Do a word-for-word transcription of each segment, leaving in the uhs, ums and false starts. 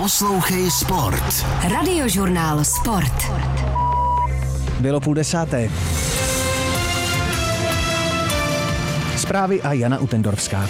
Poslouchej Sport. Radiožurnál Sport. Bylo půl desáté. Zprávy a Jana Utendorfská.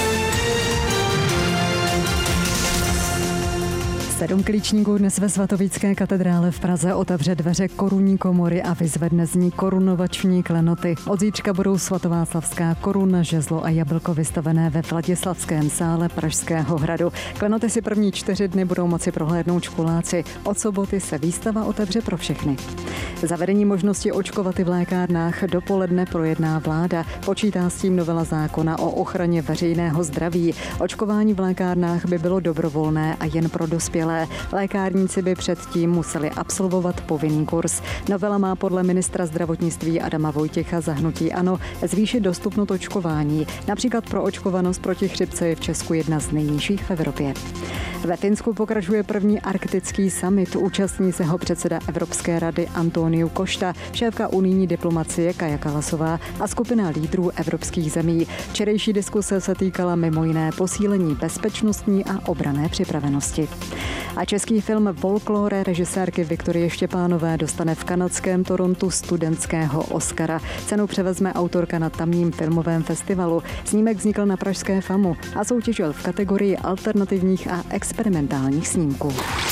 Sedm klíčníků dnes ve svatovícké katedrále v Praze otevře dveře korunní komory a vyzvedne z ní korunovační klenoty. Od zítřka budou svatováclavská koruna, žezlo a jablko vystavené ve Vladislavském sále Pražského hradu. Klenoty si první čtyři dny budou moci prohlédnout školáci. Od soboty se výstava otevře pro všechny. Zavedení možnosti očkovat i v lékárnách dopoledne projedná vláda. Počítá s tím novela zákona o ochraně veřejného zdraví. Očkování v lékárnách by bylo dobrovolné a jen pro dospělé. Lékárníci by předtím museli absolvovat povinný kurz. Novela má podle ministra zdravotnictví Adama Vojtěcha za hnutí ANO zvýšit dostupnost očkování. Například pro očkovanost proti chřipce je v Česku jedna z nejnižších v Evropě. Ve Finsku pokračuje první arktický summit. Účastní se ho předseda Evropské rady Antóniu Costa, šéfka unijní diplomacie Kaja Kallasová a skupina lídrů evropských zemí. Včerejší diskuse se týkala mimo jiné posílení bezpečnostní a obranné připravenosti. A český film Folklore režisérky Viktorie Štěpánové dostane v kanadském Torontu studentského Oscara. Cenu převezme autorka na tamním filmovém festivalu. Snímek vznikl na pražské FAMu a soutěžil v kategorii alternativních a experimentálních snímků.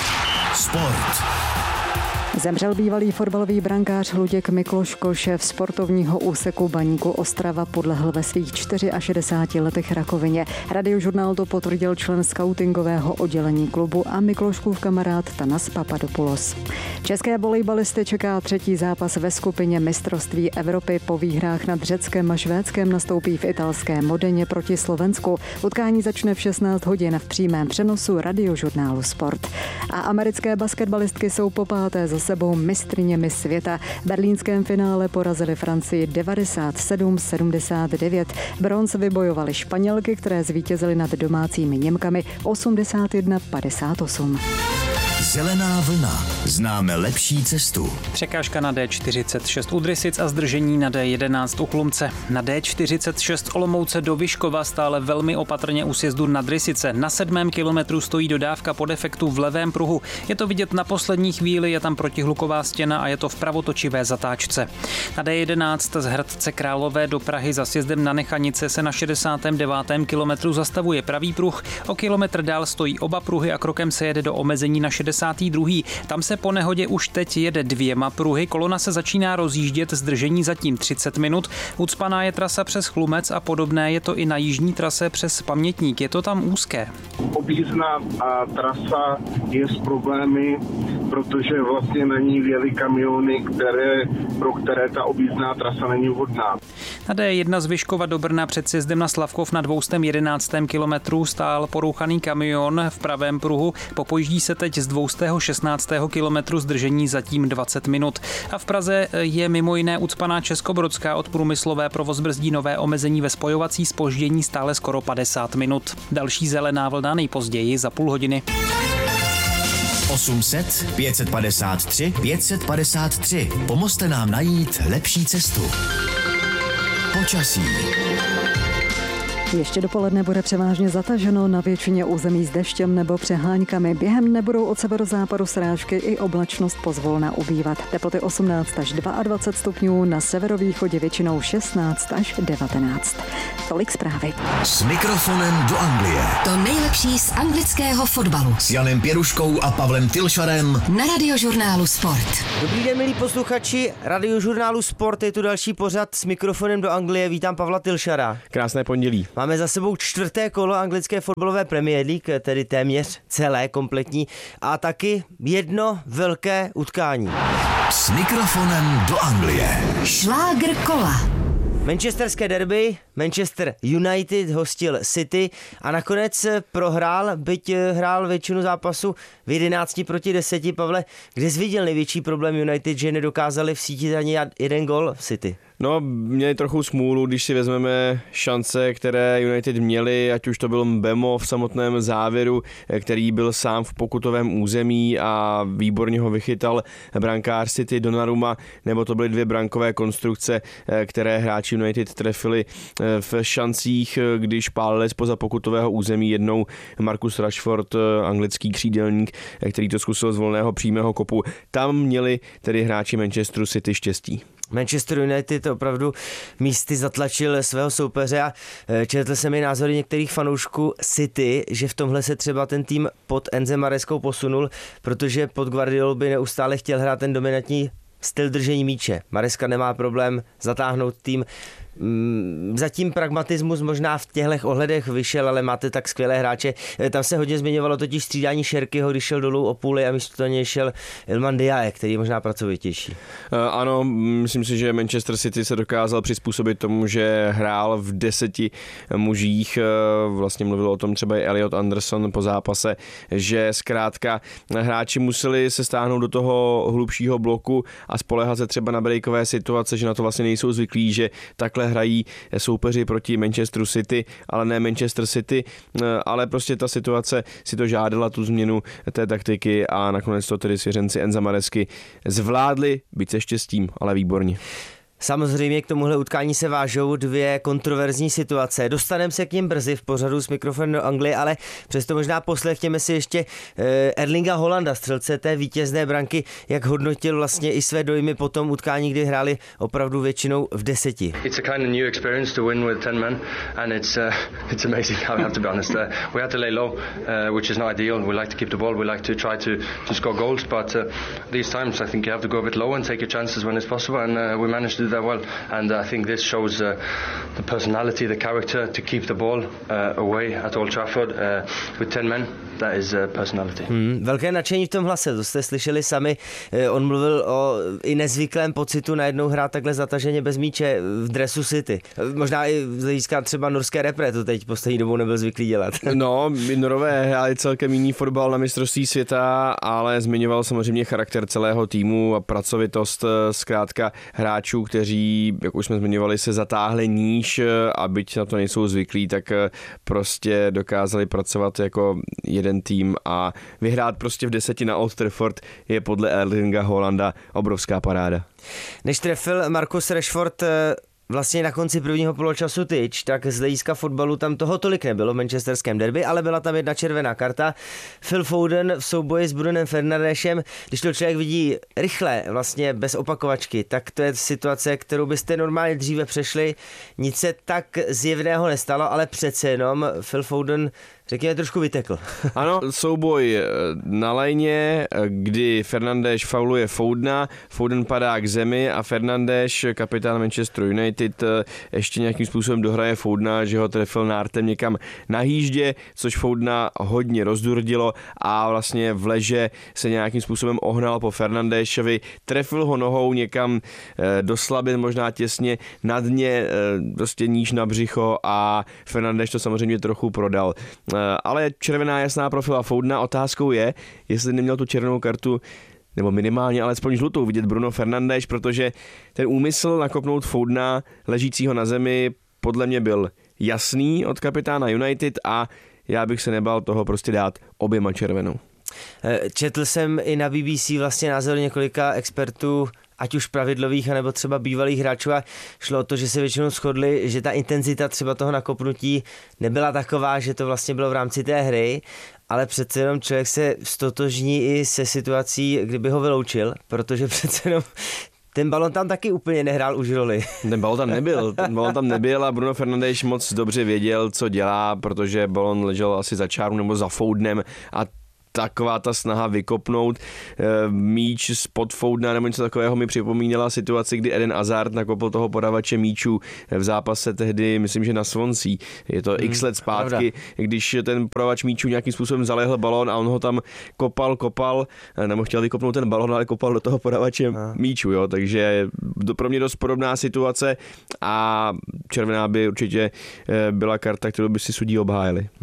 Sport. Zemřel bývalý fotbalový brankář Luděk Mikloško, šéf sportovního úseku Baníku Ostrava, podlehl ve svých šedesáti čtyřech letech rakovině. Radiožurnál to potvrdil člen skautingového oddělení klubu a Mikloškův kamarád Tanas Papadopoulos. České volejbalisty čeká třetí zápas ve skupině mistrovství Evropy. Po výhrách nad Řeckem a Švédskem nastoupí v italské Modeně proti Slovensku. Utkání začne v šestnáct hodin v přímém přenosu Radiožurnálu Sport. A americké basketbalistky jsou po páté za sebou mistryněmi světa. V berlínském finále porazili Francii devadesát sedm sedmdesát devět. Bronz vybojovali Španělky, které zvítězily nad domácími Němkami osmdesát jedna padesát osm. Zelená vlna. Známe lepší cestu. Překážka na D čtyřicet šest u Drysic a zdržení na D jedenáct u Chlumce. Na D čtyřicet šest Olomouce do Vyškova stále velmi opatrně u sjezdu na Drysice. Na sedmém kilometru stojí dodávka po defektu v levém pruhu. Je to vidět na poslední chvíli, je tam protihluková stěna a je to v pravotočivé zatáčce. Na D jedenáct z Hradce Králové do Prahy za sjezdem na Nechanice se na šedesátém devátém kilometru zastavuje pravý pruh. O kilometr dál stojí oba pruhy a krokem se jede do omezení na šedesátém druhém Tam se po nehodě už teď jede dvěma pruhy. Kolona se začíná rozjíždět, zdržení zatím třicet minut. Ucpaná je trasa přes Chlumec a podobné je to i na jižní trase přes Pamětník. Je to tam úzké. Objízdná a trasa je s problémy, protože vlastně na ní vjeli kamiony, které, pro které ta objízdná trasa není vhodná. Na D jedna z Vyškova do Brna před sjezdem na Slavkov na dvěstě jedenáctém kilometru stál porouchaný kamion v pravém pruhu. Popojíždí se teď z dvěstě šestnáctého kilometru, zdržení zatím dvacet minut. A v Praze je mimo jiné ucpaná Českobrodská, od průmyslové provoz brzdí nové omezení ve spojovací zpoždění stále skoro padesát minut. Další zelená vlna nejpozději za půl hodiny. osm set pět set padesát tři pět set padesát tři. Pomozte nám najít lepší cestu. Počasí. Ještě dopoledne bude převážně zataženo, na většině území s deštěm nebo přeháňkami. Během dne budou od severozápadu srážky i oblačnost pozvolna ubývat. Teploty osmnáct až dvacet dva stupňů, na severovýchodě většinou šestnáct až devatenáct. Tolik zprávy. S mikrofonem do Anglie. To nejlepší z anglického fotbalu. S Janem Pěruškou a Pavlem Tylšarem. Na Radiožurnálu Sport. Dobrý den, milí posluchači Radiožurnálu Sport, je tu další pořad s mikrofonem do Anglie. Vítám Pavla Tylšara. Krásné pondělí. Máme za sebou čtvrté kolo anglické fotbalové Premier League, tedy téměř celé, kompletní, a taky jedno velké utkání. S mikrofonem do Anglie. Šlágr kola. Manchesterské derby, Manchester United hostil City a nakonec prohrál, byť hrál většinu zápasu v jedenácti proti deseti. Pavle, kde jsi viděl největší problém United, že nedokázali vsítit ani jeden gól v City? No, měli trochu smůlu, když si vezmeme šance, které United měli, ať už to byl Mbemo v samotném závěru, který byl sám v pokutovém území a výborně ho vychytal brankář City Donnarumma, nebo to byly dvě brankové konstrukce, které hráči United trefili v šancích, když pálili spoza pokutového území. Jednou Marcus Rashford, anglický křídelník, který to zkusil z volného přímého kopu. Tam měli tedy hráči Manchesteru City štěstí. Manchester United opravdu místy zatlačil svého soupeře a četl jsem i názory některých fanoušků City, že v tomhle se třeba ten tým pod Enzem Mareskou posunul, protože pod Guardiolou by neustále chtěl hrát ten dominantní styl držení míče. Maresca nemá problém zatáhnout tým. Zatím pragmatismus možná v těchto ohledech vyšel, ale máte tak skvělé hráče. Tam se hodně zmiňovalo totiž střídání Šerkyho, když šel dolů o půli a místo něj šel Iliman Ndiaye, který je možná pracovitější. Ano, myslím si, že Manchester City se dokázal přizpůsobit tomu, že hrál v deseti mužích. Vlastně mluvil o tom třeba i Elliot Anderson po zápase, že zkrátka hráči museli se stáhnout do toho hlubšího bloku a spoléhat se třeba na breakové situace, že na to vlastně nejsou zvyklí, že takhle hrají soupeři proti Manchesteru City, ale ne Manchester City, ale prostě ta situace si to žádala, tu změnu té taktiky a nakonec to tedy svěřenci Enza Maresky zvládli, byť se štěstím, ale výborně. Samozřejmě k tomuhle utkání se vážou dvě kontroverzní situace. Dostaneme se k nim brzy v pořadu s mikrofonem do Anglie, ale přesto možná poslechněme si ještě Erlinga Haalanda, střelce té vítězné branky, jak hodnotil vlastně i své dojmy po tom utkání, kdy hráli opravdu většinou v deseti. It's a kind of new experience to win with ten men and it's uh, it's amazing. I have to be honest. Uh, we had to lay low, uh, which is not ideal. We like to keep the ball. We like to try to to score goals, but uh, these times I think you have to go a bit low and take your chances when it's possible, and uh, we managed to do that well, and I think this shows uh, the personality, the character to keep the ball uh, away at Old Trafford uh, with ten men. That is uh, personality. Hmm, velké nadšení v tom hlase, to jste slyšeli sami. On mluvil o i nezvyklém pocitu najednou hrát takhle zataženě bez míče v dresu City. Možná i z hlediska třeba norské repre to teď poslední dobou nebyl zvyklý dělat. No, Norové hráli celkem jiný fotbal na mistrovství světa, ale zmiňoval samozřejmě charakter celého týmu a pracovitost zkrátka hráčů, kteří, jak už jsme zmiňovali, se zatáhli níž a byť na to nejsou zvyklí, tak prostě dokázali pracovat jako jeden tým a vyhrát prostě v deseti na Old Trafford je podle Erlinga Haalanda obrovská paráda. Než trefil Marcus Rashford vlastně na konci prvního poločasu tyč, tak z hlediska fotbalu tam toho tolik nebylo v manchesterském derby, ale byla tam jedna červená karta. Phil Foden v souboji s Brunem Fernandešem, když to člověk vidí rychle, vlastně bez opakovačky, tak to je situace, kterou byste normálně dříve přešli. Nic se tak zjevného nestalo, ale přece jenom Phil Foden, řekněme, trošku vytekl. Ano, souboj na lajně, kdy Fernandes fauluje Fodena, Foden padá k zemi a Fernandes, kapitán Manchester United, ještě nějakým způsobem dohraje Fodena, že ho trefil nártem někam na hýždě, což Fodena hodně rozdurdilo a vlastně v leže se nějakým způsobem ohnal po Fernandesovi, trefil ho nohou někam do slabin, možná těsně na dně, prostě níž na břicho a Fernandes to samozřejmě trochu prodal. Ale červená jasná pro Phila Fodena. Otázkou je, jestli neměl tu červenou kartu nebo minimálně alespoň žlutou vidět Bruno Fernandes, protože ten úmysl nakopnout Fodena ležícího na zemi podle mě byl jasný od kapitána United a já bych se nebál toho prostě dát oběma červenou. Četl jsem i na B B C vlastně názor několika expertů, ať už pravidlových, anebo třeba bývalých hráčů, a šlo o to, že se většinou shodli, že ta intenzita třeba toho nakopnutí nebyla taková, že to vlastně bylo v rámci té hry, ale přece jenom člověk se stotožní i se situací, kdyby ho vyloučil, protože přece jenom ten balon tam taky úplně nehrál už roli. Ten balon tam nebyl, ten balon tam nebyl a Bruno Fernandes moc dobře věděl, co dělá, protože balon ležel asi za čáru nebo za Fodenem a taková ta snaha vykopnout e, míč spod Fodena nebo něco takového mi připomínala situaci, kdy Eden Hazard nakopl toho podavače míčů v zápase tehdy, myslím, že na Swansea. Je to hmm, x let zpátky, pravda. Když ten podavač míčů nějakým způsobem zalehl balón a on ho tam kopal, kopal, nebo chtěl vykopnout ten balón, ale kopal do toho podavače hmm. míčů, jo, takže pro mě dost podobná situace a červená by určitě byla karta, kterou by si sudí obhájili. Hmm.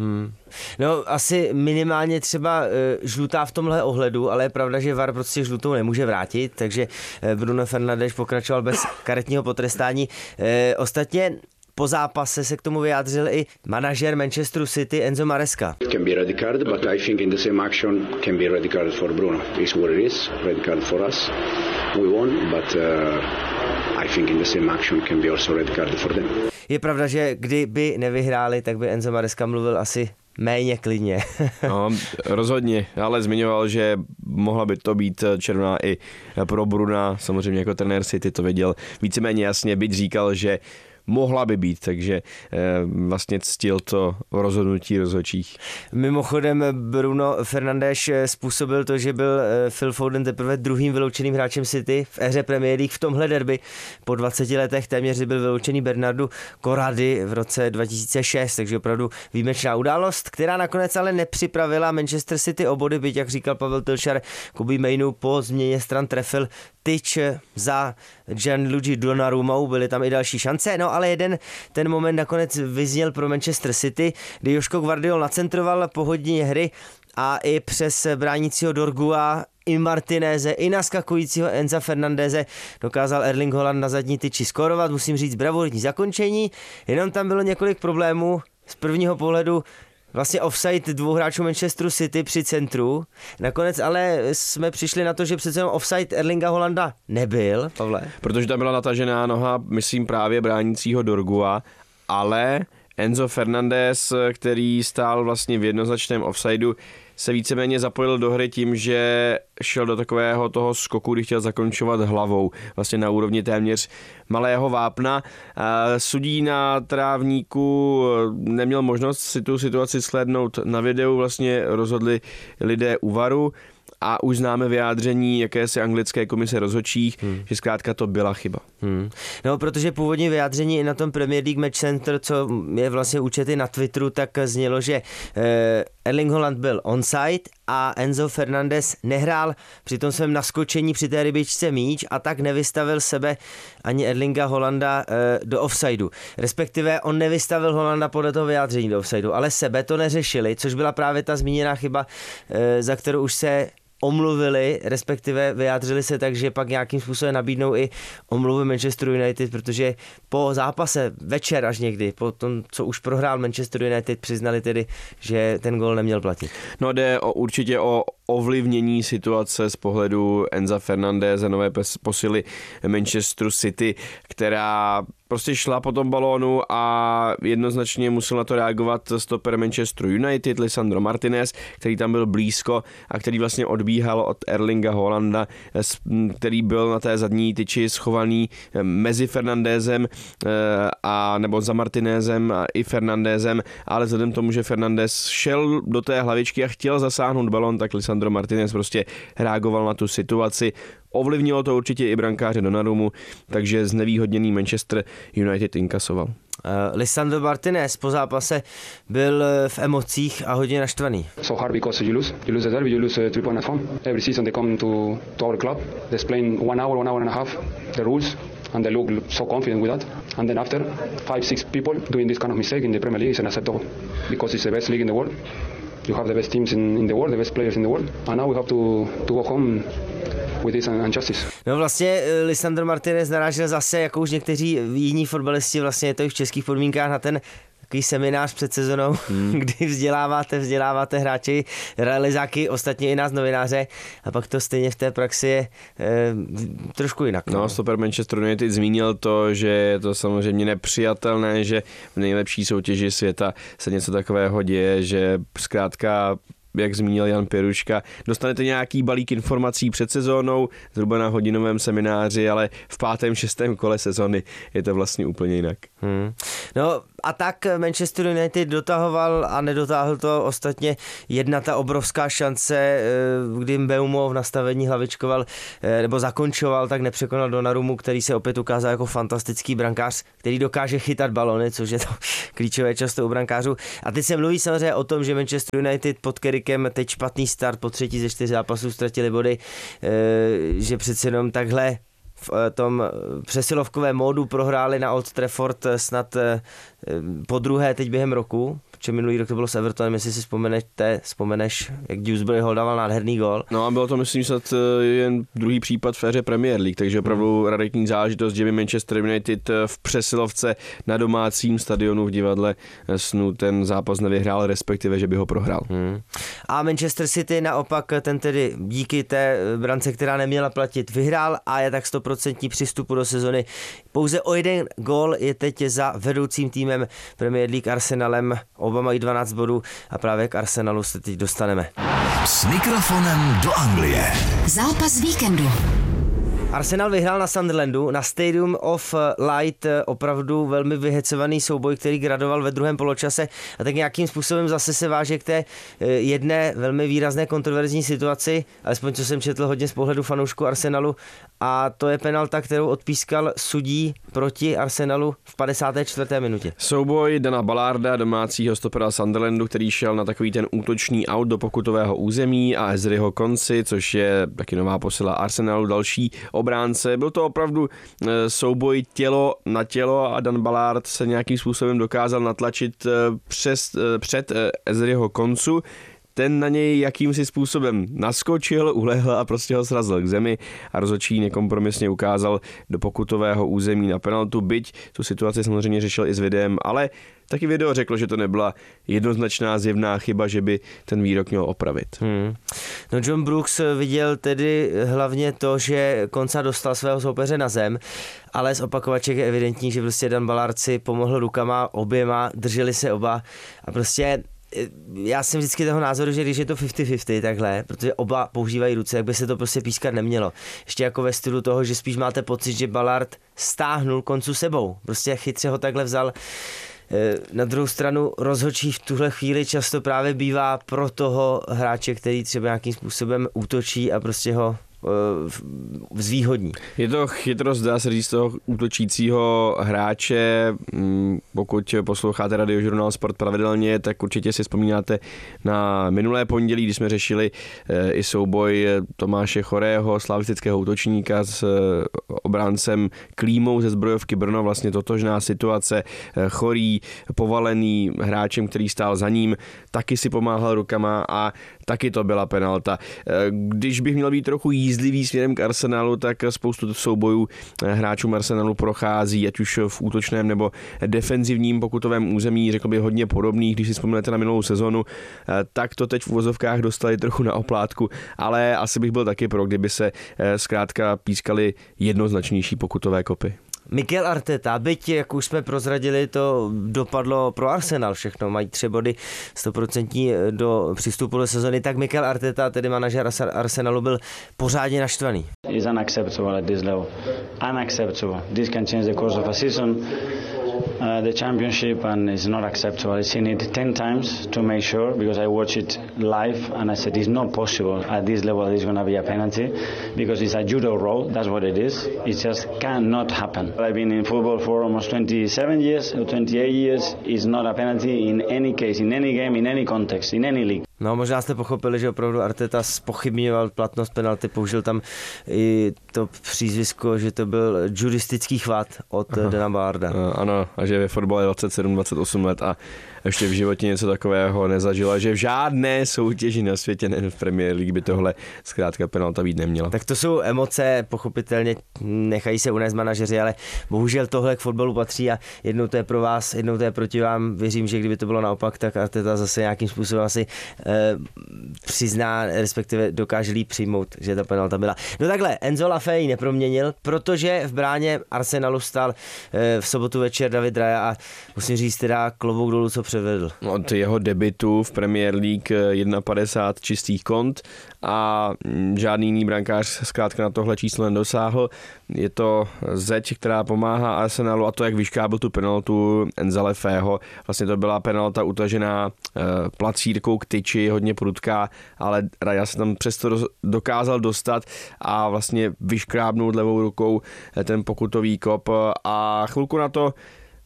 No asi minimálně třeba uh, žlutá v tomhle ohledu, ale je pravda, že V A R prostě žlutou nemůže vrátit, takže uh, Bruno Fernandes pokračoval bez karetního potrestání. Uh, ostatně po zápase se k tomu vyjádřil i manažer Manchesteru City Enzo Maresca. It can be red card, but I think in the same action can be red card for Bruno. It's what it is, red card for us. We won, but uh, I think in the same action can be also red card for them. Je pravda, že kdyby nevyhráli, tak by Enzo Maresca mluvil asi méně klidně. No, rozhodně, ale zmiňoval, že mohla by to být červená i pro Bruna, samozřejmě jako trenér City to věděl víceméně jasně, byť říkal, že mohla by být, takže eh, vlastně ctil to rozhodnutí rozhodčích. Mimochodem Bruno Fernandes způsobil to, že byl Phil Foden teprve druhým vyloučeným hráčem City v éře Premier League v tomhle derby. Po dvaceti letech téměř byl vyloučený Bernardo Corradi v roce dva tisíce šest, takže opravdu výjimečná událost, která nakonec ale nepřipravila Manchester City o body, byť jak říkal Pavel Tilšar, Kobe Mainu po změně stran trefil tyč za Gianluigi Donnarummou, byly tam i další šance, no ale jeden ten moment nakonec vyzněl pro Manchester City, kdy Joško Gvardiol nacentroval po hodině hry a i přes bránícího Dorgua i Martineze, i naskakujícího Enza Fernandeze dokázal Erling Haaland na zadní tyči skórovat, musím říct bravurní zakončení, jenom tam bylo několik problémů z prvního pohledu. Vlastně offside dvou hráčů Manchesteru City při centru. Nakonec ale jsme přišli na to, že přece jenom offside Erlinga Haalanda nebyl, Pavle. Protože tam byla natažená noha, myslím právě bránícího Dorgua, ale Enzo Fernandes, který stál vlastně v jednoznačném offsideu, se víceméně zapojil do hry tím, že šel do takového toho skoku, kdy chtěl zakončovat hlavou, vlastně na úrovni téměř malého vápna. Sudí na trávníku neměl možnost si tu situaci slednout na videu, vlastně rozhodli lidé u varu a už známe vyjádření jakési anglické komise rozhodčích, hmm. že zkrátka to byla chyba. Hmm. No, protože původní vyjádření i na tom Premier League Match Center, co je vlastně účety na Twitteru, tak znělo, že eh, Erling Haaland byl onside a Enzo Fernandes nehrál při tom svém naskočení při té rybičce míč a tak nevystavil sebe ani Erlinga Haalanda eh, do offsideu. Respektive on nevystavil Haalanda podle toho vyjádření do offsideu, ale sebe to neřešili, což byla právě ta zmíněná chyba, eh, za kterou už se omluvili, respektive vyjádřili se tak, že pak nějakým způsobem nabídnou i omluvy Manchester United, protože po zápase večer až někdy, po tom, co už prohrál Manchester United, přiznali tedy, že ten gól neměl platit. No jde o, určitě o ovlivnění situace z pohledu Enza Fernandeze, nové posily Manchesteru City, která prostě šla po tom balónu a jednoznačně musel na to reagovat stoper Manchesteru United, Lisandro Martinez, který tam byl blízko a který vlastně odbíhal od Erlinga Haalanda, který byl na té zadní tyči schovaný mezi Fernandezem a nebo za Martinezem a i Fernandezem, ale vzhledem tomu, že Fernandez šel do té hlavičky a chtěl zasáhnout balón, tak Lisandro Martinez prostě reagoval na tu situaci. Ovlivnilo to určitě i brankáře Donnarummu, takže znevýhodněný Manchester United inkasoval. Uh, Lisandro Martinez po zápase byl v emocích a hodně naštvaný. So hard because you lose, you lose the derby, you lose uh, three points at home. Every season they come to, to our club, they explain one hour, one hour and a half the rules, and they look so confident with that. And then after five, six people doing this kind of mistake in the Premier League is unacceptable because it's the best league in the world. You have the best teams in, in the world, the best players in the world, and now we have to to go home with this injustice. No vlastně Lisandro Martinez narážel zase, jako už někteří jiní fotbalisti, vlastně je to i v českých podmínkách, na ten takový seminář před sezonou, hmm. kdy vzděláváte, vzděláváte hráči, realizáky, ostatně i nás novináře a pak to stejně v té praxi je e, trošku jinak. No, stoper Manchester United zmínil to, že je to samozřejmě nepřijatelné, že v nejlepší soutěži světa se něco takového děje, že zkrátka jak zmínil Jan Pěruška, dostanete nějaký balík informací před sezónou, zhruba na hodinovém semináři, ale v pátém, šestém kole sezony je to vlastně úplně jinak. Hmm. No a tak Manchester United dotahoval a nedotáhl to ostatně jedna ta obrovská šance, kdy Mbeumo v nastavení hlavičkoval nebo zakončoval, tak nepřekonal Donnarummu, který se opět ukázal jako fantastický brankář, který dokáže chytat balony, což je to klíčové často u brankářů. A teď se mluví samozřejmě o tom, že Manchester United pod Kerrykem teď špatný start, po třetí ze čtyř zápasů ztratili body, že přece jenom takhle v tom přesilovkovém módu prohráli na Old Trafford snad po druhé teď během roku, či minulý rok to bylo s Evertonem, jestli si vzpomenete, vzpomeneš, jak Dewsbury Hall dával nádherný gól. No a bylo to, myslím, snad jen druhý případ v éře Premier League, takže opravdu hmm. raritní záležitost, že by Manchester United v přesilovce na domácím stadionu v divadle snů ten zápas nevyhrál, respektive, že by ho prohrál. Hmm. A Manchester City naopak ten tedy díky té brance, která neměla platit, vyhrál a je tak stoprocentní přístupu do sezony. Pouze o jeden gól je teď za vedoucím týmem Premier League Arsenalem. Oba mají dvanáct bodů a právě k Arsenalu se teď dostaneme. S mikrofonem do Anglie. Zápas víkendu. Arsenal vyhrál na Sunderlandu, na Stadium of Light, opravdu velmi vyhecovaný souboj, který gradoval ve druhém poločase a tak nějakým způsobem zase se váže k té jedné velmi výrazné kontroverzní situaci, alespoň co jsem četl hodně z pohledu fanoušku Arsenalu, a to je penalta, kterou odpískal sudí proti Arsenalu v padesáté čtvrté minutě. Souboj Dana Ballarda, domácího stopera Sunderlandu, který šel na takový ten útočný aut do pokutového území, a Ezriho Konsi, což je taky nová posila Arsenalu, další obránce. Byl to opravdu souboj tělo na tělo a Dan Ballard se nějakým způsobem dokázal natlačit přes, před Ezriho Konsu. Ten na něj jakýmsi způsobem naskočil, ulehl a prostě ho srazil k zemi a rozhodčí nekompromisně ukázal do pokutového území na penaltu, byť tu situaci samozřejmě řešil i s videem, ale taky video řeklo, že to nebyla jednoznačná zjevná chyba, že by ten výrok měl opravit. Hmm. No John Brooks viděl tedy hlavně to, že Konsa dostal svého soupeře na zem, ale z opakovaček je evidentní, že prostě Dan Ballard si pomohl rukama oběma, drželi se oba a prostě já jsem vždycky toho názoru, že když je to padesát na padesát takhle, protože oba používají ruce, tak by se to prostě pískat nemělo. Ještě jako ve stylu toho, že spíš máte pocit, že Ballard stáhnul Koncu sebou. Prostě chytře ho takhle vzal. Na druhou stranu rozhodčí v tuhle chvíli často právě bývá pro toho hráče, který třeba nějakým způsobem útočí a prostě ho zvýhodní. Je to chytrost, dá se říct, toho útočícího hráče. Pokud posloucháte Radiožurnál Sport pravidelně, tak určitě si vzpomínáte na minulé pondělí, kdy jsme řešili i souboj Tomáše Chorého, slavistického útočníka, s obráncem Klímou ze Zbrojovky Brno. Vlastně totožná situace. Chorý, povalený hráčem, který stál za ním, taky si pomáhal rukama a taky to byla penalta. Když bych měl být trochu jízdlivý směrem k Arsenalu, tak spoustu soubojů hráčům Arsenalu prochází, ať už v útočném nebo defenzivním pokutovém území, řekl bych hodně podobných, když si vzpomenete na minulou sezonu, tak to teď v uvozovkách dostali trochu na oplátku, ale asi bych byl taky pro, kdyby se zkrátka pískaly jednoznačnější pokutové kopy. Mikel Arteta, byť, jak už jsme prozradili, to dopadlo pro Arsenal všechno, mají tři body stoprocentní do přístupu do sezony, tak Mikel Arteta, tedy manažer Arsenalu, byl pořádně naštvaný. It's unacceptable at this level. Unacceptable. This can change the course of a season. Uh, the championship, and it's not acceptable. I've seen it ten times to make sure, because I watch it live and I said it's not possible at this level there's going to be a penalty, because it's a judo roll, that's what it is. It just cannot happen. I've been in football for almost twenty-seven years or twenty-eight years. It's not a penalty in any case, in any game, in any context, in any league. No, možná jste pochopili, že opravdu Arteta zpochybňoval platnost penalty, použil tam i to přízvisko, že to byl judistický chvat od Aha. Dana Ballarda. Ano, a že ve fotbale dvacet sedm dvacet osm let a ještě v životě něco takového nezažila, že v žádné soutěži na světě, nejen v Premier League, by tohle zkrátka penalta být neměla. Tak to jsou emoce, pochopitelně nechají se unést manažeři, ale bohužel tohle k fotbalu patří a jednou to je pro vás, jednou to je proti vám. Věřím, že kdyby to bylo naopak, tak Arteta zase nějakým způsobem asi eh, přizná, respektive dokáže líp přijmout, že ta penalta byla. No takhle, Enzo Lafay neproměnil, protože v bráně Arsenalu stál eh, v sobotu večer David Raya a musím říct teda klobouk dolů, co předvedl. Od jeho debutu v Premier League padesát jedna čistých kont a žádný jiný brankář zkrátka na tohle číslo nedosáhl. Je to zeď, která pomáhá Arsenalu, a to, jak vyškábil tu penaltu Enza Lafayho. Vlastně to byla penalta utažená e, placírkou k tyči, hodně prudká, ale Raya se tam přesto dokázal dostat a vlastně vyškrábnout levou rukou ten pokutový kop a chvilku na to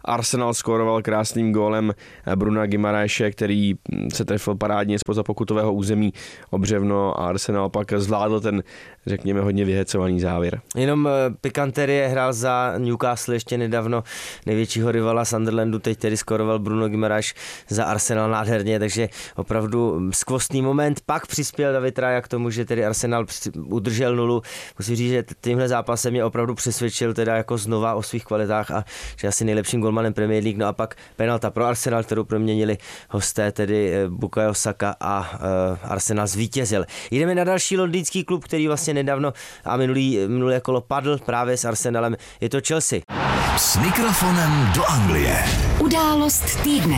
Arsenal skóroval krásným gólem Bruna Guimaraese, který se trefil parádně zpoza pokutového území o břevno a Arsenal pak zvládl ten, řekněme, hodně vyhecovaný závěr. Jenom pikanterie, hrál za Newcastle ještě nedávno největšího rivala Sunderlandu, teď tedy skóroval Bruno Guimaraes za Arsenal nádherně, takže opravdu skvostný moment. Pak přispěl David Raya k tomu, že tedy Arsenal udržel nulu. Musím říct, že tímhle zápasem mě opravdu přesvědčil teda jako znova o svých kvalitách a že asi nejlepším golmanem Premier League. No a pak penalta pro Arsenal, kterou proměnili hosté, tedy Bukayo Saka a uh, Arsenal zvítězil. Jdeme na další londýnský klub, který vlastně nedávno a minulý, minulé kolo padl právě s Arsenalem. Je to Chelsea. S mikrofonem do Anglie. Událost týdne.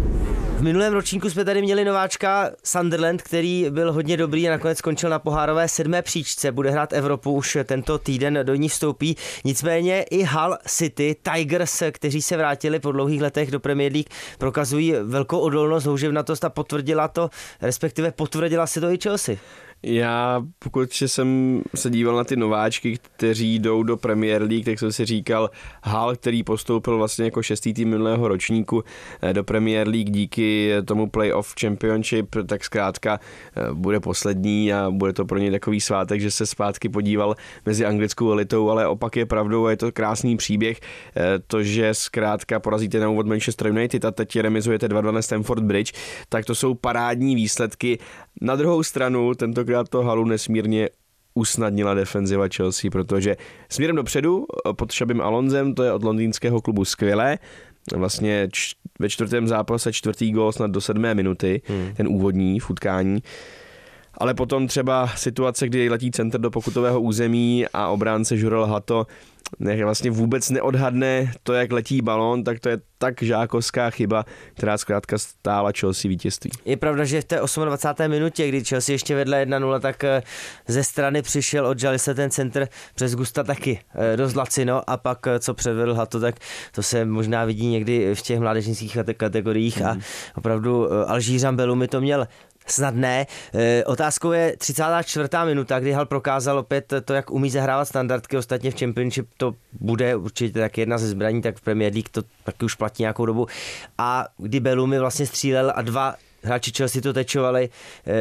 V minulém ročníku jsme tady měli nováčka Sunderland, který byl hodně dobrý a nakonec skončil na pohárové sedmé příčce. Bude hrát Evropu, už tento týden do ní vstoupí. Nicméně i Hull City, Tigers, kteří se vrátili po dlouhých letech do Premier League, prokazují velkou odolnost, houževnatost a potvrdila to, respektive potvrdila se to i Chelsea. Já, pokud jsem se díval na ty nováčky, kteří jdou do Premier League, tak jsem si říkal, Hull, který postoupil vlastně jako šestý tým minulého ročníku do Premier League díky tomu Playoff Championship, tak zkrátka bude poslední a bude to pro něj takový svátek, že se zpátky podíval mezi anglickou elitou, ale opak je pravdou a je to krásný příběh, to, že zkrátka porazíte na úvod Manchester United a teď remizujete dva dva na Stamford Bridge, tak to jsou parádní výsledky. Na druhou stranu tento to Halu nesmírně usnadnila defenziva Chelsea, protože směrem dopředu pod Xabim Alonsem, to je od londýnského klubu skvělé, vlastně č- ve čtvrtém zápase čtvrtý gól snad do sedmé minuty, hmm. ten úvodní v utkání. Ale potom třeba situace, kdy letí center do pokutového území a obránce Jurel Hato vlastně vůbec neodhadne to, jak letí balón, tak to je tak žákovská chyba, která zkrátka stála Chelsea vítězství. Je pravda, že v té dvacáté osmé minutě, kdy Chelsea ještě vedle jedna nula, tak ze strany přišel od Jalise ten center přes Gusta taky dost lacino a pak co předvedl Hato, tak to se možná vidí někdy v těch mládežnických kategoriích mm. a opravdu Alžířan Bellumi to měl snadné. E, otázkou je třicátá čtvrtá minuta, kdy Hull prokázal opět to, jak umí zahrávat standardky. Ostatně v Championship to bude určitě tak jedna ze zbraní, tak v Premier League to taky už platí nějakou dobu. A kdy Bellumi vlastně střílel a dva hráči Chelsea to tečovali, e,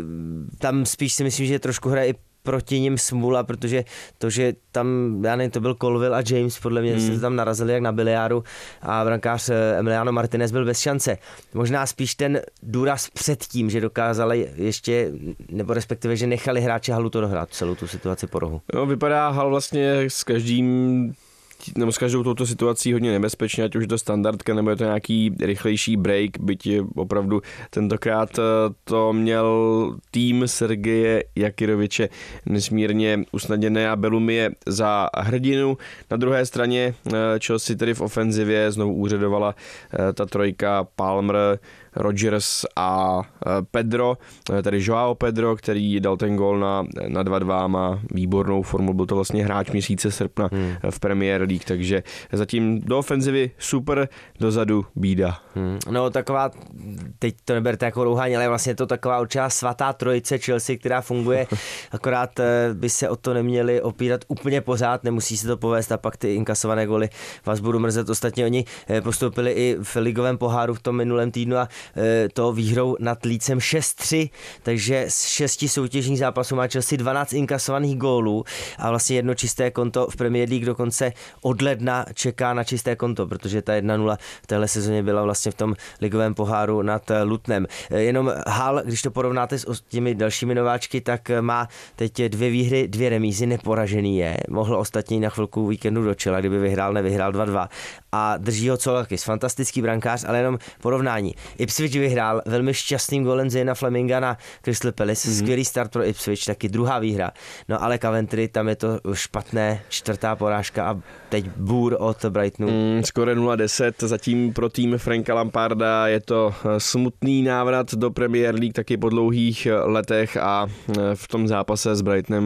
tam spíš si myslím, že trošku hraje i proti nim smůla, protože to, že tam, já nevím, to byl Colville a James, podle mě hmm. se tam narazili jak na biliáru a brankář Emiliano Martinez byl bez šance. Možná spíš ten důraz před tím, že dokázali ještě, nebo respektive, že nechali hráče Hallu to dohrát celou tu situaci po rohu. No, vypadá Hall vlastně s každým nebo s každou touto situací hodně nebezpečně, ať už je to standardka, nebo je to nějaký rychlejší break, byť opravdu tentokrát to měl tým Sergeje Jakiroviče nesmírně usnadněné a Bellumi je za hrdinu. Na druhé straně Chelsea tedy v ofenzivě znovu úřadovala ta trojka Palmer, Rodgers a Pedro, tedy Joao Pedro, který dal ten gól na, na dva dva, má výbornou formu, byl to vlastně hráč měsíce srpna hmm. v Premier League, takže zatím do ofenzivy super, dozadu bída. Hmm. No taková, teď to neberte jako rouhání, ale vlastně to taková určitá svatá trojice Chelsea, která funguje, akorát by se o to neměli opírat úplně pořád, nemusí se to povést a pak ty inkasované góly vás budu mrzet. Ostatně oni postoupili i v ligovém poháru v tom minulém týdnu a to výhrou nad Leedsem šest tři, takže z šesti soutěžních zápasů má Chelsea dvanáct inkasovaných gólů a vlastně jedno čisté konto v Premier League dokonce od ledna čeká na čisté konto, protože ta jedna nula v téhle sezóně byla vlastně v tom ligovém poháru nad Lutonem. Jenom Hull, když to porovnáte s těmi dalšími nováčky, tak má teď dvě výhry, dvě remízy, neporažený je. Mohl ostatní na chvilku víkendu do čela, kdyby vyhrál, nevyhrál dva dva. A drží ho Colakis, fantastický brankář, ale jenom porovnání. Ipswich vyhrál velmi šťastným golem Zena Fleminga na Crystal Palace, mm-hmm. skvělý start pro Ipswich, taky druhá výhra. No ale Coventry, tam je to špatné, čtvrtá porážka a teď bůr od Brightonu. Mm, skoro nula deset, zatím pro tým Franka Lamparda je to smutný návrat do Premier League taky po dlouhých letech a v tom zápase s Brightonem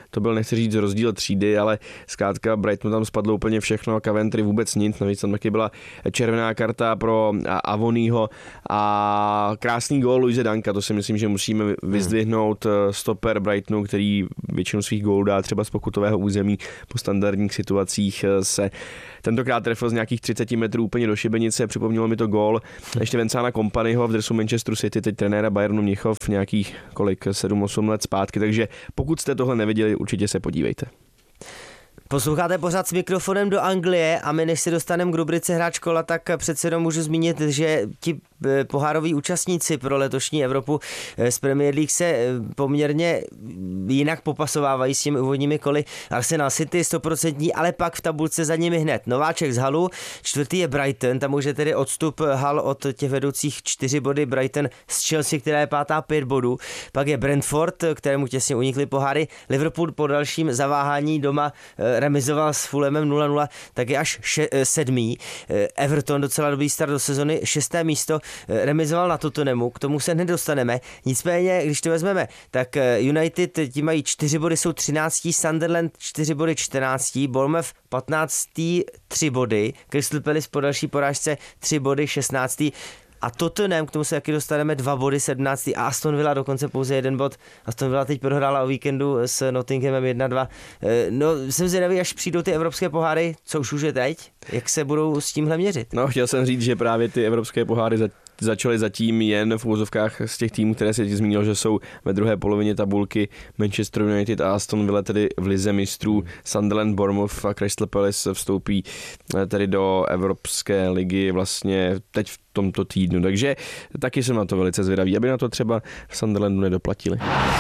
to byl, nechci říct, rozdíl třídy, ale zkrátka Brightonu tam spadlo úplně všechno a Coventry vůbec nic, navíc tam taky byla červená karta pro Avonýho a krásný gól Luise Danka, to si myslím, že musíme vyzdvihnout. Stoper Brightonu, který většinu svých gólů dá třeba z pokutového území, po standardních situacích se tentokrát trefil z nějakých třicet metrů úplně do šibenice, připomnělo mi to gól ještě Vincenta Kompanyho v dresu Manchesteru City, teď trenéra Bayernu Mnichov, nějakých kolik, sedm osm let zpátky, takže pokud jste tohle neviděli, určitě se podívejte. Posloucháte pořád s mikrofonem do Anglie a my, než se dostaneme k rubrice Hráč kola, tak přece jenom můžu zmínit, že ti pohároví účastníci pro letošní Evropu z Premier League se poměrně jinak popasovávají s těmi úvodními koly. Arsenal City sto procent, ale pak v tabulce za nimi hned nováček z Hallu, čtvrtý je Brighton, tam už je tedy odstup Hull od těch vedoucích čtyři body, Brighton z Chelsea, která je pátá pět bodů, pak je Brentford, kterému těsně unikly poháry, Liverpool po dalším zaváhání doma remizoval s Fulhamem nula nula, tak je až še- sedmý. Everton docela dobrý start do sezony, šesté místo, remizoval na Tottenhamu, k tomu se nedostaneme. Nicméně, když to vezmeme, tak United ti mají čtyři body, jsou třináctý, Sunderland čtyři body, čtrnáctý, Bournemouth patnáctý, tři body, Crystal Palace po další porážce tři body, šestnáctý. A Tottenham, k tomu se taky dostaneme, dva body, sedmnáctý a Aston Villa dokonce pouze jeden bod. Aston Villa teď prohrála o víkendu s Nottinghamem jedna dva. No, jsem zvědavý, až přijdou ty evropské poháry, co už už je teď, jak se budou s tímhle měřit. No, chtěl jsem říct, že právě ty evropské poháry za začaly zatím jen v úvozovkách z těch týmů, které se ti zmínil, že jsou ve druhé polovině tabulky, Manchester United a Aston Villa tedy v lize mistrů, Sunderland, Bournemouth a Crystal Palace vstoupí tedy do Evropské ligy vlastně teď v tomto týdnu, takže taky jsem na to velice zvědavý, aby na to třeba v Sunderlandu nedoplatili.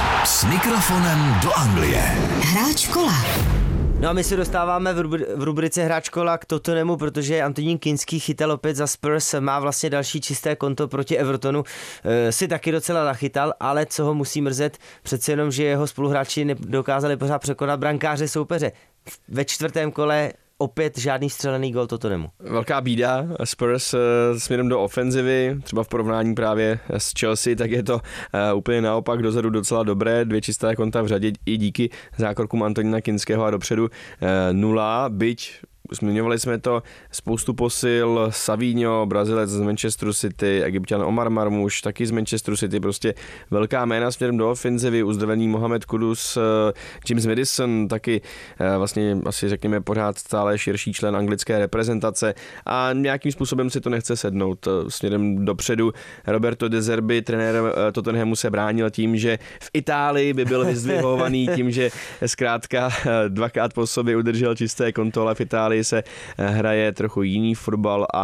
S mikrofonem do Anglie. Hráč kola. No a my se dostáváme v, rubri- v rubrice Hráč kola k Tottenhamu, protože Antonín Kinský chytal opět za Spurs, má vlastně další čisté konto proti Evertonu, e, si taky docela nachytal, ale co ho musí mrzet, přece jenom, že jeho spoluhráči nedokázali pořád překonat brankáře soupeře. Ve čtvrtém kole opět žádný střelený gol Tottenhamu. Velká bída Spurs směrem do ofenzivy, třeba v porovnání právě s Chelsea, tak je to úplně naopak, dozadu docela dobré, dvě čisté konta v řadě i díky zákrokům Antonína Kinského a dopředu nula, byť zmiňovali jsme to, spoustu posil, Savinho, Brazilec z Manchesteru City, Egypťan Omar Marmouš, taky z Manchesteru City, prostě velká jména směrem do ofenzivy, uzdravený Mohamed Kudus, James Maddison, taky vlastně asi řekněme pořád stále širší člen anglické reprezentace a nějakým způsobem si to nechce sednout směrem dopředu. Roberto De Zerbi, trenér Tottenhamu, se bránil tím, že v Itálii by byl vyzdvihovaný tím, že zkrátka dvakrát po sobě udržel čisté konto, ale v Itálii se hraje trochu jiný fotbal a,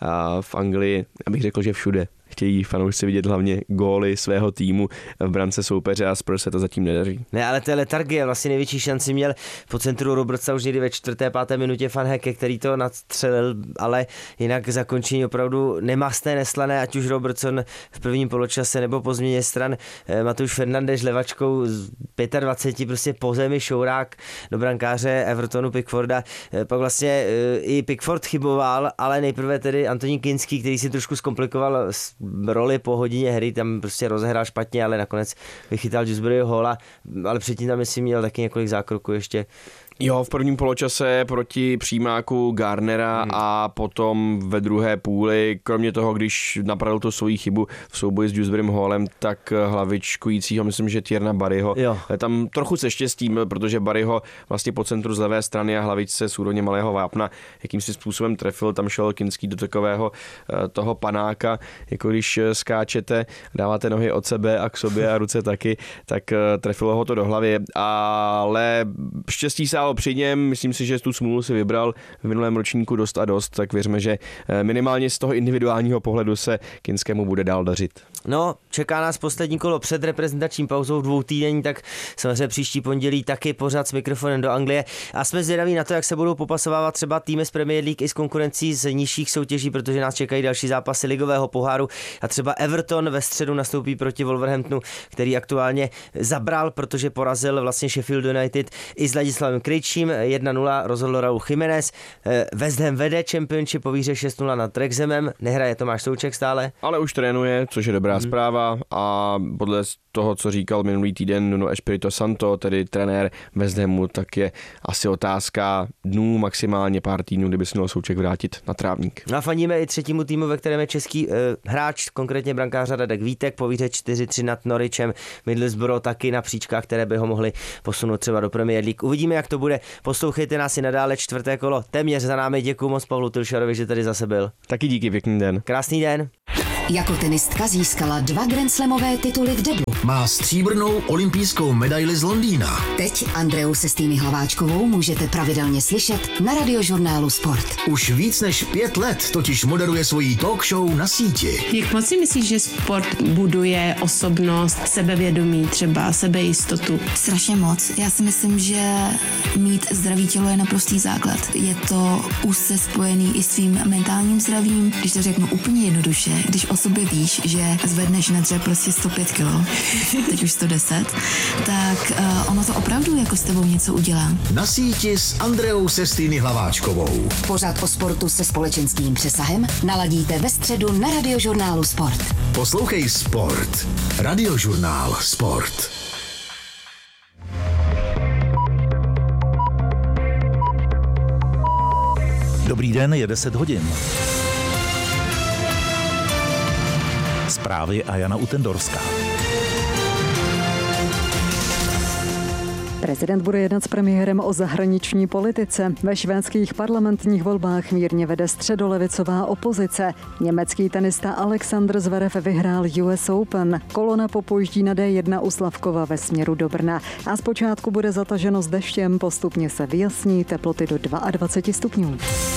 a v Anglii, abych řekl, že všude chtějí fanoušci vidět hlavně góly svého týmu v brance soupeře a Spurs se to zatím nedaří. Ne, ale to je letargie, vlastně největší šanci měl po centru Robertsa už někdy ve čtvrté, páté minutě Van Hecke, který to nadstřelil, ale jinak zakončení opravdu nemastné, neslané, ať už Robertson v prvním poločase nebo po změně stran, Mateusz Fernandes levačkou z dvacet pět prostě po zemi šourák do brankáře Evertonu Pickforda, pak vlastně i Pickford chyboval, ale nejprve tedy Antonín Kinský, který si trošku zkomplikoval roli po hodině hry, tam prostě rozehrál špatně, ale nakonec vychytal Dewsburyho hóla, ale předtím tam myslím měl taky několik zákroků ještě. Jo, v prvním poločase proti přímáku Garnera hmm. a potom ve druhé půli, kromě toho, když napravil tu svoji chybu v souboji s Dewsburym Hallem, tak hlavičkujícího, myslím, že Tierna Barryho. Jo. Tam trochu se štěstím, protože Barryho vlastně po centru z levé strany a hlavičce z úrovně malého vápna jakýmsi způsobem trefil, tam šel Kinský do takového toho panáka, jako když skáčete, dáváte nohy od sebe a k sobě a ruce taky, tak trefilo ho to do hlavy, ale štěstí se při něm, myslím si, že tu smůlu si vybral v minulém ročníku dost a dost, tak věřme, že minimálně z toho individuálního pohledu se Kinskému bude dál dařit. No, čeká nás poslední kolo před reprezentační pauzou dvou týdení, tak samozřejmě příští pondělí taky pořád s mikrofonem do Anglie a jsme zvědaví na to, jak se budou popasovávat třeba týmy z Premier League i s konkurencí z nižších soutěží, protože nás čekají další zápasy ligového poháru a třeba Everton ve středu nastoupí proti Wolverhamptonu, který aktuálně zabral, protože porazil vlastně Sheffield United i s Ladislavem Krejčím Norwichem jedna nula, rozhodl Raúl Jiménez. West Ham vede Championship po výhře šest nula nad Wrexhamem, nehraje Tomáš Souček stále. Ale už trénuje, což je dobrá hmm. zpráva a podle toho, co říkal minulý týden Nuno Espirito Santo, tedy trenér West Hamu, tak je asi otázka dnů, maximálně pár týdnů, kdyby se měl Souček vrátit na trávník. A fandíme i třetímu týmu, ve kterém je český eh, hráč, konkrétně brankář Radek Vítek, po výhře čtyři tři nad Norwichem. Middlesbrough taky na příčkách, které by ho mohly posunout třeba do Premier League. Uvidíme, jak to bude. Poslouchejte nás i nadále, čtvrté kolo téměř za námi. Děkuju moc Pavlu Tilšarovi, že tady zase byl. Taky díky, pěkný den. Krásný den. Jako tenistka získala dva grandslamové tituly v deblu. Má stříbrnou olympijskou medaili z Londýna. Teď Andreu Sestýny Hlaváčkovou můžete pravidelně slyšet na Radiožurnálu Sport. Už víc než pět let totiž moderuje svojí talk show na síti. Jak moc si myslíš, že sport buduje osobnost, sebevědomí, třeba sebejistotu? Strašně moc. Já si myslím, že mít zdravý tělo je naprostý základ. Je to úzce spojený i s tvým mentálním zdravím. Když to řeknu úplně jednoduše, když o sobě víš, že zvedneš na dřep prostě sto pět kilo, teď už sto deset, tak uh, ono to opravdu jako s tebou něco udělá. Na síti s Andreou Sestýny Hlaváčkovou. Pořad o sportu se společenským přesahem naladíte ve středu na Radiožurnálu Sport. Poslouchej Sport. Radiožurnál Sport. Dobrý den, je deset hodin. Zprávy a Jana Utendorská. Prezident bude jednat s premiérem o zahraniční politice. Ve švédských parlamentních volbách mírně vede středolevicová opozice. Německý tenista Alexander Zverev vyhrál U S Open. Kolona popojíždí na D jedna u Slavkova ve směru do Brna. A zpočátku bude zataženo s deštěm, postupně se vyjasní, teploty do dvacet dva stupňů.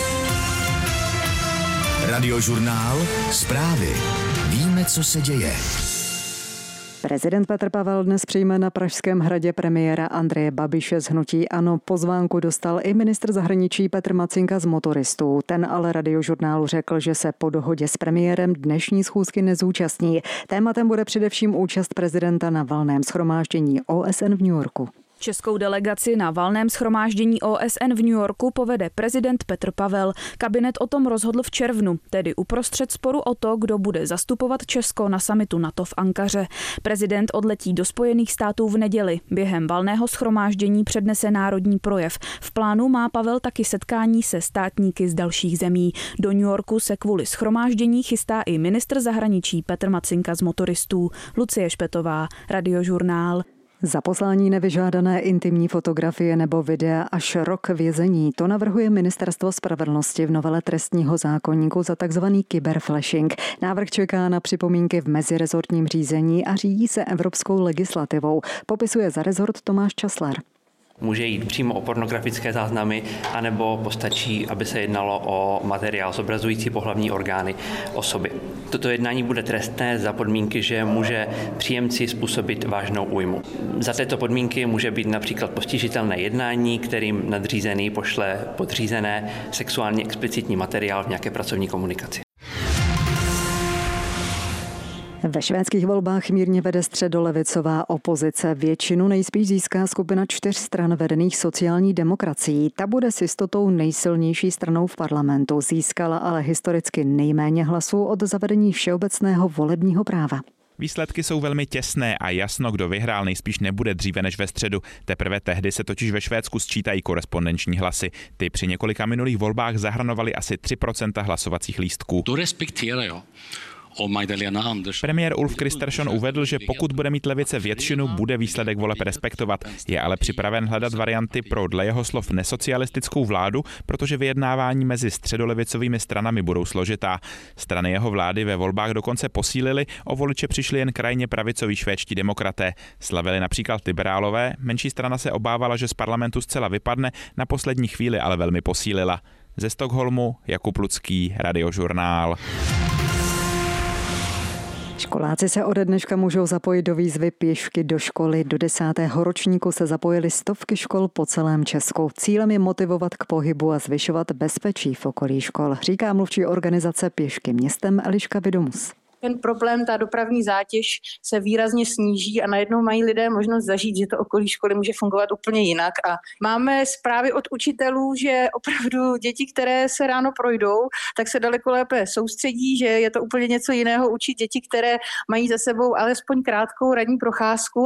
Radiožurnál, zprávy. Víme, co se děje. Prezident Petr Pavel dnes přijme na Pražském hradě premiéra Andreje Babiše z hnutí ANO. Pozvánku dostal i ministr zahraničí Petr Macinka z Motoristů. Ten ale Radiožurnálu řekl, že se po dohodě s premiérem dnešní schůzky nezúčastní. Tématem bude především účast prezidenta na valném shromáždění O S N v New Yorku. Českou delegaci na valném shromáždění O S N v New Yorku povede prezident Petr Pavel. Kabinet o tom rozhodl v červnu, tedy uprostřed sporu o to, kdo bude zastupovat Česko na summitu NATO v Ankaře. Prezident odletí do Spojených států v neděli. Během valného shromáždění přednese národní projev. V plánu má Pavel taky setkání se státníky z dalších zemí. Do New Yorku se kvůli shromáždění chystá i ministr zahraničí Petr Macinka z Motoristů. Lucie Špetová, Radiožurnál. Za poslání nevyžádané intimní fotografie nebo videa až rok vězení. To navrhuje Ministerstvo spravedlnosti v novele trestního zákoníku za takzvaný kyberflashing. Návrh čeká na připomínky v mezirezortním řízení a řídí se evropskou legislativou. Popisuje za rezort Tomáš Časler. Může jít přímo o pornografické záznamy, anebo postačí, aby se jednalo o materiál zobrazující pohlavní orgány osoby. Toto jednání bude trestné za podmínky, že může příjemci způsobit vážnou újmu. Za této podmínky může být například postižitelné jednání, kterým nadřízený pošle podřízené sexuálně explicitní materiál v nějaké pracovní komunikaci. Ve švédských volbách mírně vede středolevicová opozice. Většinu nejspíš získá skupina čtyř stran vedených sociální demokracií. Ta bude s jistotou nejsilnější stranou v parlamentu. Získala ale historicky nejméně hlasů od zavedení všeobecného volebního práva. Výsledky jsou velmi těsné a jasno, kdo vyhrál, nejspíš nebude dříve než ve středu. Teprve tehdy se totiž ve Švédsku sčítají korespondenční hlasy. Ty při několika minulých volbách zahrnovaly asi tři procenta hlasovacích lístků. To respektuji, jo. Premiér Ulf Kristersson uvedl, že pokud bude mít levice většinu, bude výsledek voleb respektovat. Je ale připraven hledat varianty pro dle jeho slov nesocialistickou vládu, protože vyjednávání mezi středolevicovými stranami budou složitá. Strany jeho vlády ve volbách dokonce posílily, o voliče přišli jen krajně pravicoví švédští demokraté. Slavili například liberálové, menší strana se obávala, že z parlamentu zcela vypadne, na poslední chvíli ale velmi posílila. Ze Stockholmu Jakub Lucký, Radiožurnál. Školáci se ode dneška můžou zapojit do výzvy Pěšky do školy. Do desátého ročníku se zapojily stovky škol po celém Česku. Cílem je motivovat k pohybu a zvyšovat bezpečí v okolí škol, říká mluvčí organizace Pěšky městem Eliška Vidomus. ten problém, ta dopravní zátěž se výrazně sníží a najednou mají lidé možnost zažít, že to okolí školy může fungovat úplně jinak. A máme zprávy od učitelů, že opravdu děti, které se ráno projdou, tak se daleko lépe soustředí, že je to úplně něco jiného učit děti, které mají za sebou alespoň krátkou ranní procházku.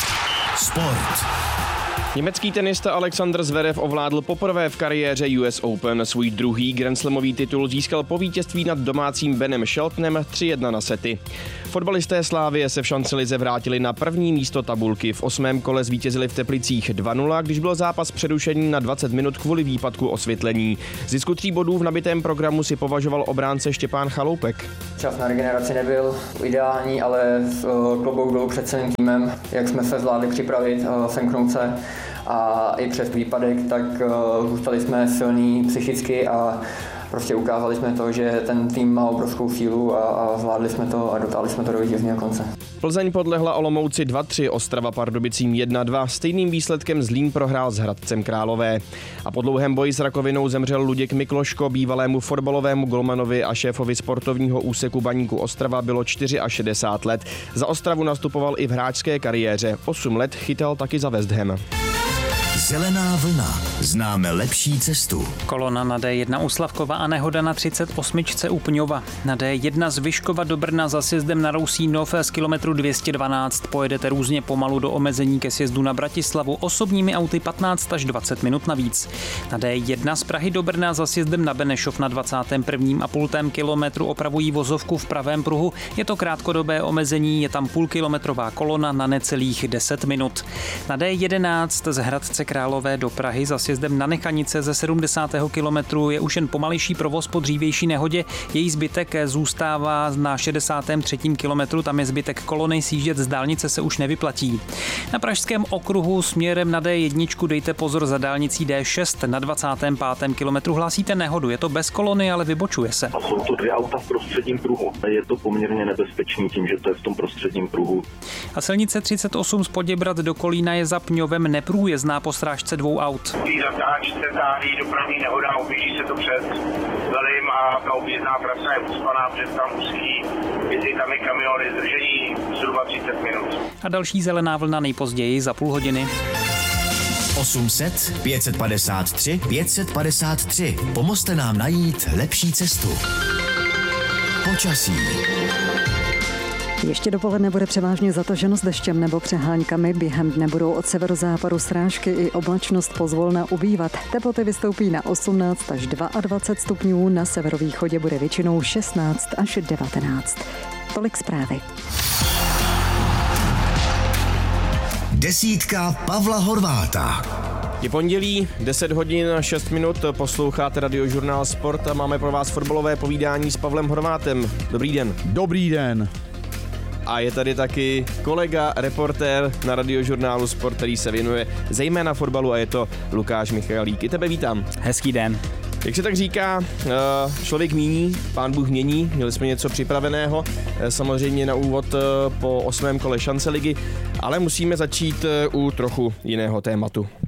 Sport. Německý tenista Alexander Zverev ovládl poprvé v kariéře U S Open. Svůj druhý grandslamový titul získal po vítězství nad domácím Benem Sheltonem tři jedna na sety. Fotbalisté Slávie se v šancelize vrátili na první místo tabulky. V osmém kole zvítězili v Teplicích dva nula, když byl zápas přerušený na dvacet minut kvůli výpadku osvětlení. Zisku tří bodů v nabitém programu si považoval obránce Štěpán Chaloupek. Čas na regeneraci nebyl ideální, ale klobouk dolů před celým týmem, jak jsme se zvládli připravit, semknout se a i přes výpadek, tak zůstali jsme silní psychicky a prostě ukázali jsme to, že ten tým má obrovskou sílu a, a zvládli jsme to a dotáhli jsme to do vítězného konce. Plzeň podlehla Olomouci dva tři, Ostrava Pardubicím jedna dva, stejným výsledkem Zlín prohrál s Hradcem Králové. A po dlouhém boji s rakovinou zemřel Luděk Mikloško, bývalému fotbalovému golmanovi a šéfovi sportovního úseku Baníku Ostrava bylo šedesát čtyři let. Za Ostravu nastupoval i v hráčské kariéře, osm let chytal taky za West Ham. Zelená vlna. Známe lepší cestu. Kolona na D jedna u Slavkova a nehoda na třicet osm u Pňova. Na D jedna z Vyškova do Brna za sjezdem na Rousínov z kilometru dvě stě dvanáct. Pojedete různě pomalu do omezení ke sjezdu na Bratislavu osobními auty patnáct až dvacet minut navíc. Na D jedna z Prahy do Brna za sjezdem na Benešov na dvacátém prvním a půltém kilometru opravují vozovku v pravém pruhu. Je to krátkodobé omezení, je tam půlkilometrová kolona na necelých deset minut. Na D jedenáct z Hradce Králové do Prahy za sjezdem na Nechanice ze sedmdesátého kilometru je už jen pomalejší provoz po dřívější nehodě. Její zbytek zůstává na šedesátém třetím kilometru, tam je zbytek kolony, sjíždět z dálnice se už nevyplatí. Na pražském okruhu směrem na D jedna dejte pozor za dálnicí D šest, na dvacátém pátém kilometru hlásíte nehodu. Je to bez kolony, ale vybočuje se. A jsou to dvě auta v prostředním pruhu. Je to poměrně nebezpečný tím, že to je v tom prostředním pruhu. A silnice třicet osm z Poděbrad do Kolína je za Pňovem neprůjezdná po srážce dvou aut. V zatáčce září dopravní nehoda, objíždí se to přes velím a ta objízdná trasa je ucpaná, přes tam úzký, jezdí tam i kamiony, zdržení zhruba třicet minut. A další zelená vlna nejpozději za půl hodiny. osm set, pět set padesát tři, pět set padesát tři. Pomozte nám najít lepší cestu. Počasí. Ještě dopoledne bude převážně zataženo s deštěm nebo přehánkami. Během dne budou od severozápadu srážky i oblačnost pozvolna ubývat. Teploty vystoupí na osmnáct až dvacet dva stupňů, na severovýchodě bude většinou šestnáct až devatenáct. Tolik zprávy. Desítka Pavla Horváta. Je pondělí, deset hodin a šest minut, posloucháte Radiožurnál Sport a máme pro vás fotbalové povídání s Pavlem Horvátem. Dobrý den. Dobrý den. A je tady taky kolega, reportér na Radiožurnálu Sport, který se věnuje zejména fotbalu a je to Lukáš Michalík. I tebe vítám. Hezký den. Jak se tak říká, člověk míní, pán Bůh mění, měli jsme něco připraveného, samozřejmě na úvod po osmém kole šance ligy, ale musíme začít u trochu jiného tématu.